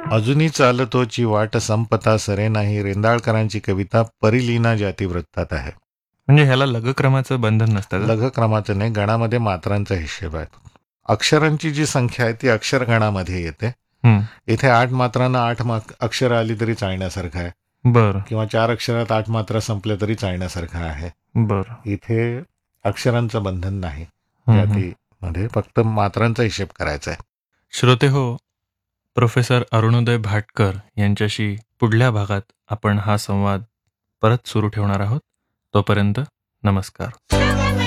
अजूनी चालतोची वाट संपता सरे नाही रेंदाळकरांची कविता परिलीना जातिवृत्तात आहे. म्हणजे ह्याला लघुक्रमाचं बंधन नसतं का? लघुक्रमाचं नाही, गणामध्ये मात्रांचा हिशेब आहे. अक्षरांची जी संख्या आहे ती अक्षरगणामध्ये येते. हम्म, इथे 8 मात्रांना 8 अक्षरं आली तरी चालण्यासारखं आहे, बरं किंवा 4 अक्षरात 8 मात्रा संपल्या तरी चालण्यासारखं आहे. बरं. इथे अक्षरांचं बंधन नाही, हम्म, हम्म. जातीमध्ये फक्त मात्रांचा हिशेब करायचा आहे. श्रोते हो, प्रोफेसर अरुणोदय भाटकर यांच्याशी पुढल्या भागात आपण हा संवाद परत सुरू ठेवणार आहोत. तोपर्यंत नमस्कार.